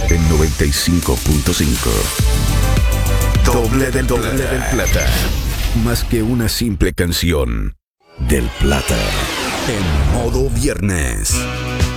en 95.5. Doble del Plata. Más que una simple canción. Del Plata. En modo viernes.